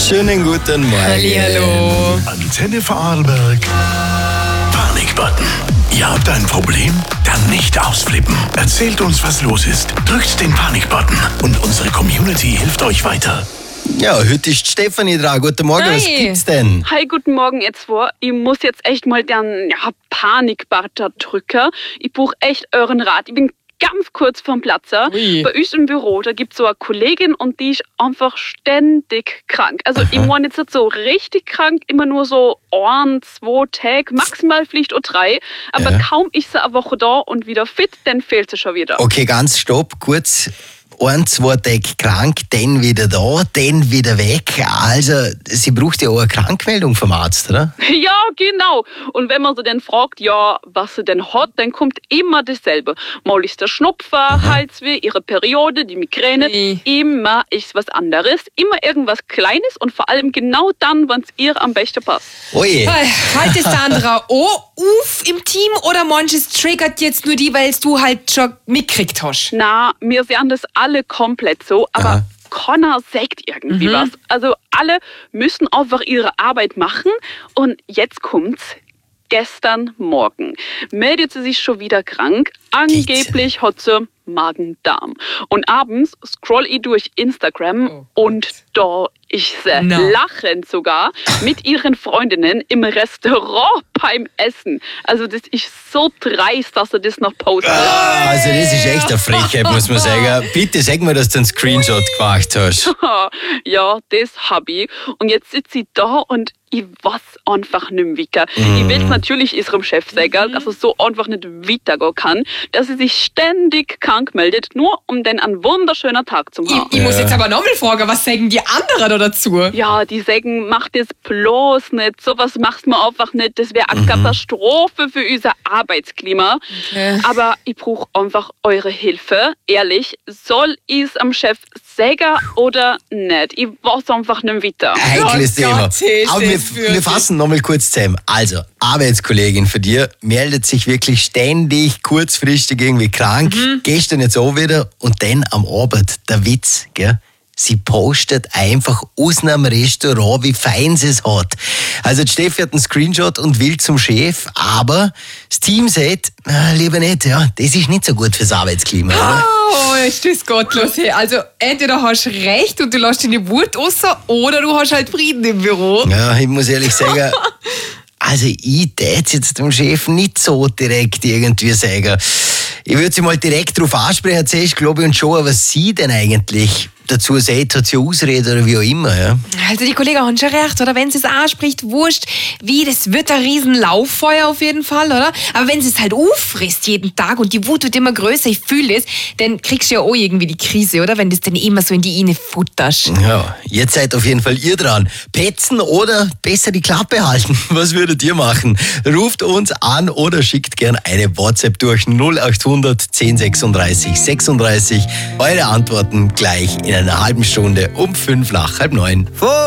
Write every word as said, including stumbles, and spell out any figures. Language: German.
Schönen guten Morgen. Hallihallo. Antenne Vorarlberg. Panikbutton. Ihr habt ein Problem? Dann nicht ausflippen. Erzählt uns, was los ist. Drückt den Panikbutton und unsere Community hilft euch weiter. Ja, heute ist Stefanie dran. Guten Morgen, Hi. was gibt's denn? Hi, guten Morgen jetzt vor. Ich muss jetzt echt mal den ja, Panikbutton drücken. Ich brauche echt euren Rat. Ich bin ganz kurz vom Platzer. Ui. Bei uns im Büro, da gibt es so eine Kollegin und die ist einfach ständig krank. Also ich meine jetzt nicht so richtig krank, immer nur so ein, zwei Tage, maximal vielleicht auch drei. Aber Ja. kaum ist sie eine Woche da und wieder fit, dann fehlt sie schon wieder. Okay, ganz stopp, kurz. Ein, zwei Tage krank, dann wieder da, dann wieder weg. Also, sie braucht ja auch eine Krankmeldung vom Arzt, oder? Ja, genau. Und wenn man sie dann fragt, ja, was sie denn hat, dann kommt immer dasselbe. Mal ist der Schnupfer, Halsweh, ihre Periode, die Migräne. Ui. Immer ist was anderes. Immer irgendwas Kleines und vor allem genau dann, wenn es ihr am besten passt. Oje. Halt ist Sandra auch auf im Team oder manches triggert jetzt nur die, weil du halt schon mitgekriegt hast? Na, wir sehen das alle komplett so, aber Aha. keiner sagt irgendwie was. Also alle müssen einfach ihre Arbeit machen und jetzt kommt's. Gestern Morgen meldet sie sich schon wieder krank. Angeblich hat sie Magen-Darm. Und abends scroll ich durch Instagram Oh und da ist sie Na. lachend sogar mit ihren Freundinnen im Restaurant beim Essen. Also das ist so dreist, dass sie das noch postet. Ah, also, das ist echt eine Frechheit, muss man sagen. Bitte sag mir, dass du einen Screenshot gemacht hast. Ja, das hab ich. Und jetzt sitze ich da und ich weiß einfach nicht mehr weiter. Ich will natürlich ihrem Chef sagen, dass es so einfach nicht weitergehen kann, dass sie sich ständig krank meldet, nur um dann einen wunderschönen Tag zu haben. Ich, ich muss jetzt aber nochmal fragen, was sagen die anderen da dazu? Ja, die sagen, mach das bloß nicht, sowas machst man einfach nicht, das wäre eine Katastrophe für unser Arbeitsklima. Okay. Aber ich brauche einfach eure Hilfe, ehrlich, soll ich es am Chef sagen oder nicht? Ich weiß einfach nicht weiter. Heikles Oh Thema. Gott, ist Aber wir, das für wir dich. fassen nochmal kurz zusammen. Also, Arbeitskollegin von dir meldet sich wirklich ständig, kurzfristig irgendwie krank. Gestern jetzt auch wieder und dann am Abend, der Witz, gell? Sie postet einfach aus einem Restaurant, wie fein sie es hat. Also die Steffi hat einen Screenshot und will zum Chef, aber das Team sagt, ah, lieber nicht, ja, das ist nicht so gut fürs Arbeitsklima. Oder? Oh, ist das gottlos. Hey. Also entweder hast du recht und du lässt deine Wut raus oder du hast halt Frieden im Büro. Ja, ich muss ehrlich sagen, also ich tät jetzt dem Chef nicht so direkt irgendwie sagen. Ich würde sie mal direkt darauf ansprechen, zuerst glaube ich und schon, was sie denn eigentlich dazu sagt, hat sie Ausrede oder wie auch immer. Ja? Also die Kollegen haben schon recht, oder? Wenn sie es anspricht, wurscht, wie, das wird ein riesen Lauffeuer auf jeden Fall, oder? Aber wenn sie es halt auffrisst jeden Tag und die Wut wird immer größer, ich fühle das, dann kriegst du ja auch irgendwie die Krise, oder? Wenn du das dann immer so in die Ine futterst. Ja, jetzt seid auf jeden Fall ihr dran. Petzen oder besser die Klappe halten? Was würdet ihr machen? Ruft uns an oder schickt gern eine WhatsApp durch null acht hundert zehn sechsunddreißig sechsunddreißig. Eure Antworten gleich in einer halben Stunde um fünf nach halb neun. Vor